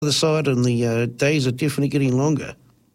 the side, and the days are definitely getting longer.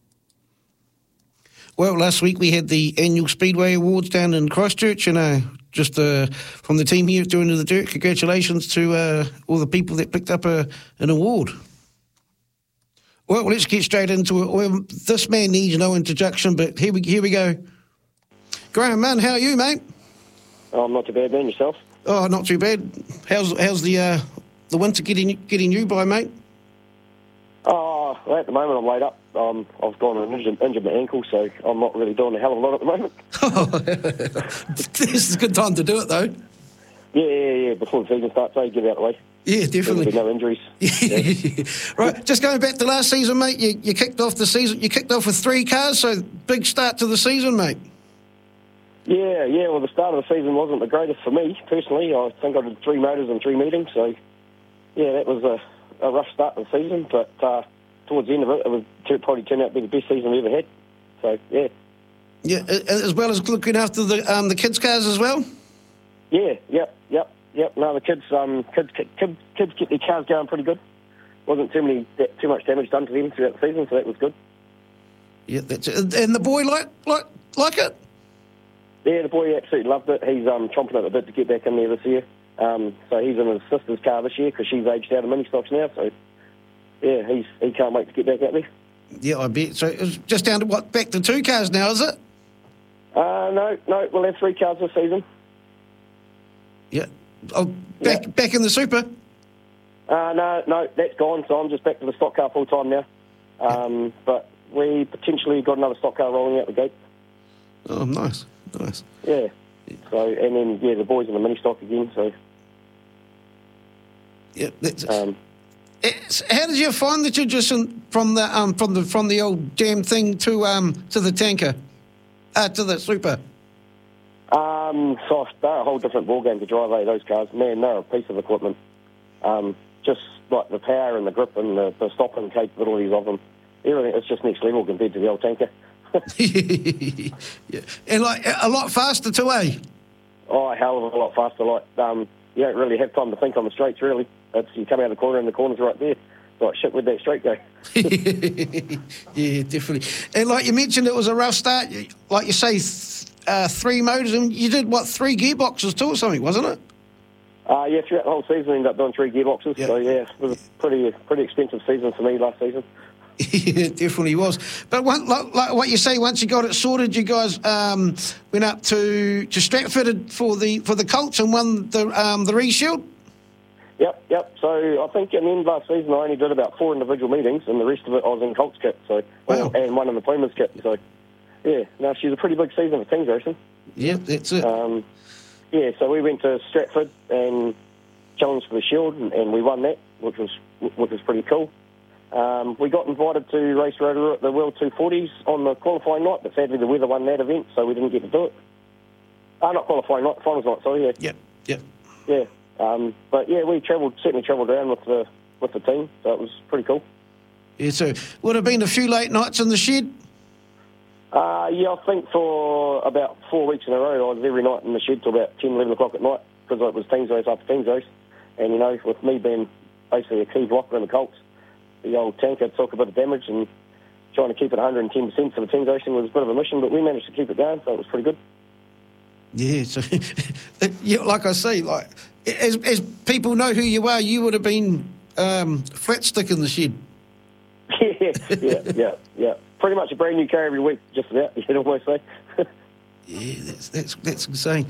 Well, last week we had the annual Speedway Awards down in Christchurch, and just from the team here doing the dirt, congratulations to all the people that picked up an award. Well, let's get straight into it. Well, this man needs no introduction, but here we go. Graham Munn, how are you, mate? Oh, I'm not too bad, man. Yourself? Oh, not too bad. How's the winter getting you by, mate? Oh, well, at the moment I'm laid up. I've gone and injured my ankle, so I'm not really doing a hell of a lot at the moment. This is a good time to do it, though. Yeah. Before the season starts, get it out of the way. Yeah, definitely. No injuries. Yeah. Right, just going back to last season, mate, you kicked off the season. You kicked off with 3 cars, so big start to the season, mate. Yeah. Well, the start of the season wasn't the greatest for me, personally. I think I did 3 motors and 3 meetings, so, yeah, that was a rough start to the season, but towards the end of it, it would probably turn out to be the best season we ever had. So, yeah. Yeah, as well as looking after the kids' cars as well? Yeah, yep. No, the kids kept their cars going pretty good. Wasn't too much damage done to them throughout the season, so that was good. Yeah, that's it. And the boy like it? Yeah, the boy absolutely loved it. He's chomping at the bit to get back in there this year. So he's in his sister's car this year because she's aged out of mini stocks now. So yeah, he can't wait to get back out there. Yeah, I bet. So it's just down to back to 2 cars now, is it? No, we'll have 3 cars this season. Yeah. Oh, back in the Super? No, that's gone. So I'm just back to the stock car full time now. But we potentially got another stock car rolling out the gate. Oh, nice. Yeah. So and then the boys in the mini stock again. So yeah. How did you find that you're just from the old jam thing to the tanker, to the Super? So they're a whole different ballgame to drive those cars. Man, they're a piece of equipment. Just like the power and the grip and the stopping capabilities of them, everything, it's just next level compared to the old tanker. Yeah. And like a lot faster too, eh? Oh, a hell of a lot faster. Like you don't really have time to think on the straights, really. You come out of the corner and the corner's right there. Like, shit, where'd that straight go? Yeah, definitely. And like you mentioned, it was a rough start. Like you say, 3 motors, and you did, 3 gearboxes too or something, wasn't it? Yeah, throughout the whole season, I ended up doing 3 gearboxes. Yep. So, yeah, it was a pretty expensive season for me last season. Yeah, it definitely was. But like what you say, once you got it sorted, you guys went up to Stratford for the Colts and won the Re-Shield? Yep. So I think in the end of last season I only did about 4 individual meetings, and the rest of it I was in Colts kit, so wow. And one in the Pumas kit. So yeah, no, she's a pretty big season for teams racing. Yep, that's it. Yeah, so we went to Stratford and challenged for the Shield, and we won that, which was pretty cool. We got invited to race Rotorua at the World 240s on the qualifying night, but sadly the weather won that event, so we didn't get to do it. Not qualifying night, finals night, sorry. Yeah. Yep. Yeah. But yeah, we certainly travelled around with the team, so it was pretty cool. Yeah, so would have been a few late nights in the shed? Yeah, I think for about 4 weeks in a row, I was every night in the shed till about 10, 11 o'clock at night, because it was teams race after teams race. And, you know, with me being basically a key blocker in the Colts, the old tanker took a bit of damage, and trying to keep it 110% for the teams racing was a bit of a mission, but we managed to keep it going, so it was pretty good. Yeah, so yeah, like I say, like as people know who you are, you would have been flat stick in the shed. Yeah. Pretty much a brand new car every week, just about, you'd almost say. Yeah, that's insane.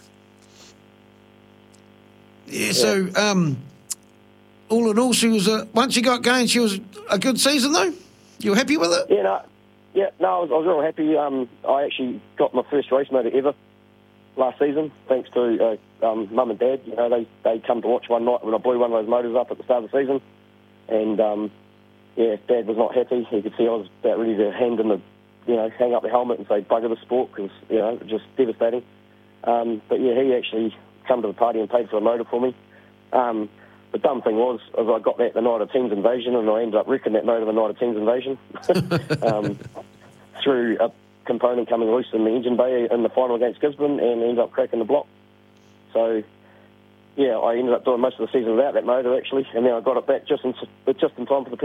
Yeah, so all in all, she was once you got going, she was a good season though. You were happy with it? I was real happy. I actually got my first race motor ever last season, thanks to Mum and Dad. You know, they come to watch one night when I blew one of those motors up at the start of the season, and Dad was not happy. He could see I was about ready to hang up the helmet and say bugger the sport, because it was just devastating. But yeah, he actually come to the party and paid for a motor for me. The dumb thing was, I got that the night of Teams Invasion, and I ended up wrecking that motor the night of Teams Invasion through a component coming loose in the engine bay in the final against Gisborne, and ended up cracking the block. So yeah, I ended up doing most of the season without that motor actually, and then I got it back just in time for the